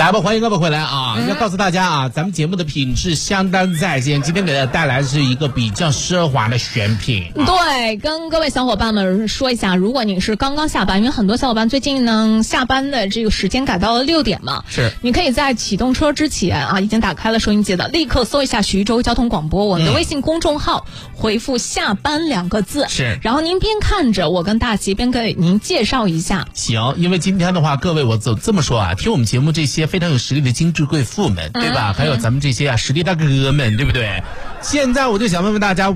来吧，欢迎各位回来啊！要告诉大家啊，咱们节目的品质相当在线。今天给大家带来的是一个比较奢华的选品。 对，跟各位小伙伴们说一下，如果你是刚刚下班，因为很多小伙伴最近呢下班的这个时间改到了6点嘛， 是， 你可以在启动车之前啊，已经打开了收音机的，立刻搜一下徐州交通广播，我们的微信公众号，回复下班2个字， 是， 然后您边看着我跟大齐边给您介绍一下。 行，因为今天的话，各位我这么说啊，听我们节目这些非常有实力的精致贵妇们，对吧？还有咱们这些实力大哥们，对不对？现在我就想问问大家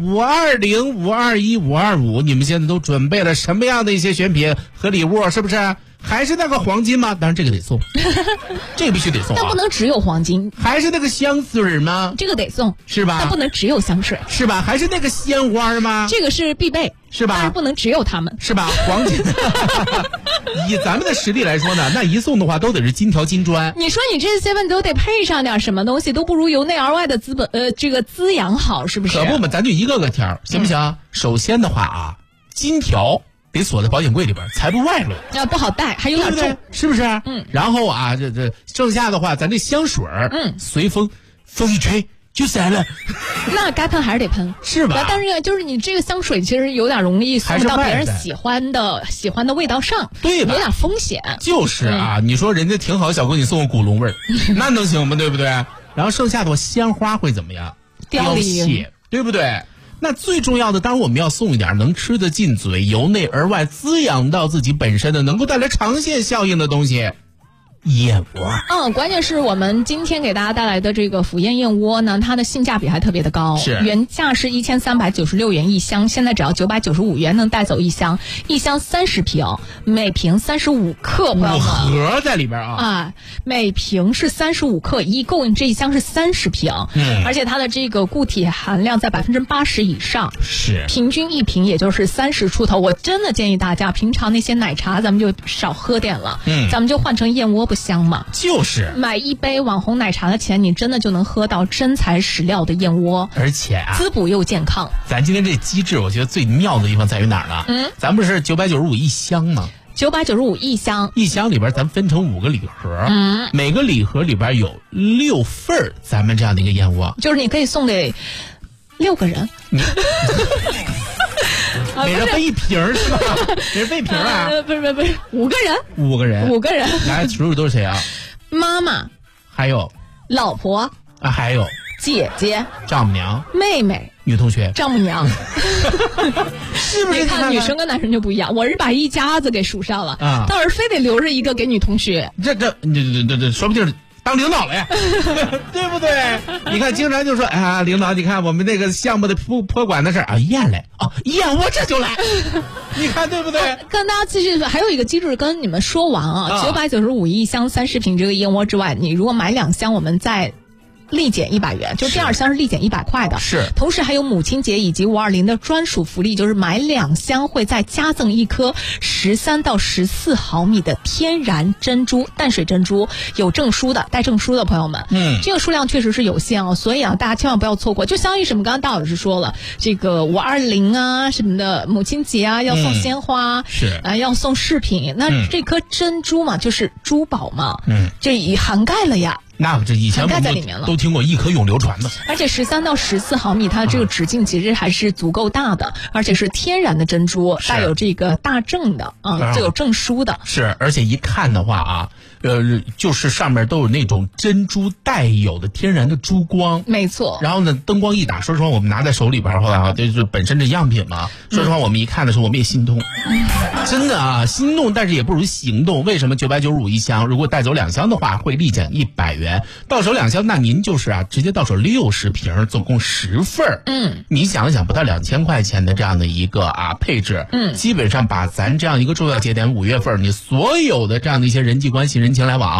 ，520、521、525，你们现在都准备了什么样的一些选品和礼物？是不是？还是那个黄金吗？当然这个得送，这个必须得送啊！ 但不能只有黄金。 还是那个香水吗？ 这个得送， 是吧？ 但不能只有香水， 是吧？还是那个鲜花吗？ 这个是必备， 是吧？ 但是不能只有他们， 是吧？黄金，以咱们的实力来说呢，那一送的话都得是金条金砖。 你说你这些问都得配上点什么东西，都不如由内而外的这个滋养好，是不是？ 可不嘛，咱就一个个挑，行不行？首先的话啊，金条得锁在保险柜里边，才不外露啊，不好带，还有点重， 对不对？是不是？然后啊，这剩下的话，咱这香水随风一吹就散了。 那该喷还是得喷， 是吧？ 但是就是你这个香水其实有点容易送到别人喜欢的味道上， 对吧？ 有点风险。 就是啊，你说人家挺好，小哥你送个古龙味儿，那能行吗？对不对？然后剩下的鲜花会怎么样？凋谢，对不对？那最重要的，当然我们要送一点能吃得进嘴、由内而外滋养到自己本身的、能够带来长线效应的东西。燕窝， 关键是我们今天给大家带来的这个府燕燕窝呢，它的性价比还特别的高， 是原价是1396元一箱，现在只要995元能带走一箱，一箱30瓶，每瓶35克，朋友们， 5盒在里边啊， 每瓶是35克，一共这一箱是30瓶，而且它的这个固体含量在80%以上， 是， 平均一瓶也就是30出头。我真的建议大家，平常那些奶茶咱们就少喝点了，咱们就换成燕窝不香吗？ 就是买一杯网红奶茶的钱，你真的就能喝到真材实料的燕窝， 而且啊， 滋补又健康。 咱今天这机制，我觉得最妙的地方在于哪儿呢？咱不是995一箱吗 ？995一箱， 一箱里边咱分成5个礼盒，每个礼盒里边有6份咱们这样的一个燕窝， 就是你可以送给6个人。 每人分一瓶是吧？每人分一瓶啊？ 不是，5个人，5个人。 来，数数都是谁啊？ 妈妈， 还有老婆啊，还有姐姐、 丈母娘、 妹妹、 女同学、 丈母娘， 是不是？ 你看女生跟男生就不一样，我是把一家子给数上了啊， 倒是非得留着一个给女同学。 这说不定当领导了呀，对不对？你看，经常就说，哎呀，领导，你看我们那个项目的托管的事啊，燕来啊，燕窝这就来，你看对不对？ 跟大家继续，还有一个机制跟你们说完啊，995一箱30瓶这个燕窝之外，你如果买2箱，我们再立减100元，就第2箱是立减100块的。 是， 同时还有母亲节以及520的专属福利，就是买2箱会再加赠1颗13到14毫米的天然珍珠淡水珍珠，有证书的，带证书的朋友们，这个数量确实是有限哦，所以啊，大家千万不要错过。就相当于什么？刚刚大老师说了，这个520啊什么的，母亲节啊要送鲜花， 是啊要送饰品，那这颗珍珠嘛，就是珠宝嘛，这也涵盖了呀。 那这以前我们都听过一颗永流传的， 而且13到14毫米，它这个直径其实还是足够大的，而且是天然的珍珠，带有这个大证的就有证书的。 是，而且一看的话啊，就是上面都有那种珍珠带有的天然的珠光， 没错。 然后呢，灯光一打，说实话，我们拿在手里边后来啊，就是本身这样品嘛，说实话，我们一看的时候，我们也心动，真的啊，心动，但是也不如行动。为什么995一箱？如果带走2箱的话，会立减100元。到手2箱，那您就是啊，直接到手60瓶，总共10份。你想想，不到2000块钱的这样的一个配置，基本上把咱这样一个重要节点5月份，你所有的这样的一些人际关系、人情来往。